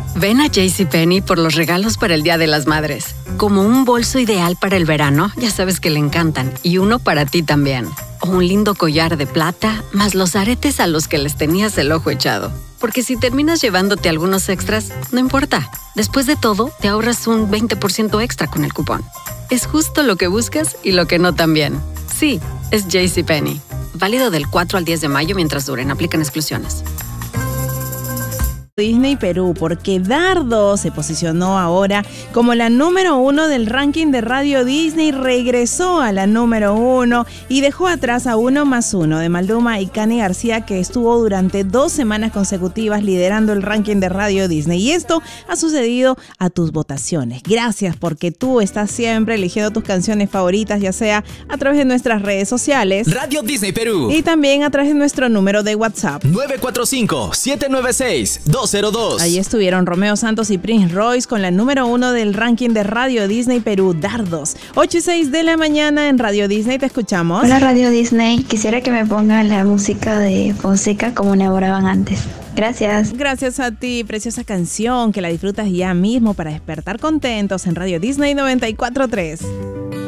Ven a JCPenney por los regalos para el Día de las Madres. Como un bolso ideal para el verano, ya sabes que le encantan, y uno para ti también. O un lindo collar de plata, más los aretes a los que les tenías el ojo echado. Porque si terminas llevándote algunos extras, no importa. Después de todo, te ahorras un 20% extra con el cupón. Es justo lo que buscas y lo que no también. Sí, es JCPenney. Válido del 4 al 10 de mayo mientras duren. Aplican exclusiones. Disney Perú, porque Dardo se posicionó ahora como la número 1 del ranking de Radio Disney, regresó a la número 1 y dejó atrás a Uno más Uno de Maluma y Cani García, que estuvo durante 2 semanas consecutivas liderando el ranking de Radio Disney. Y esto ha sucedido a tus votaciones. Gracias, porque tú estás siempre eligiendo tus canciones favoritas, ya sea a través de nuestras redes sociales, Radio Disney Perú, y también a través de nuestro número de WhatsApp 945-796-202. Ahí estuvieron Romeo Santos y Prince Royce con la número 1 del ranking de Radio Disney Perú, Dardos. 8 y 6 de la mañana en Radio Disney, te escuchamos. Hola Radio Disney, quisiera que me pongan la música de Fonseca como enamoraban antes. Gracias. Gracias a ti, preciosa canción, que la disfrutas ya mismo para despertar contentos en Radio Disney 94.3.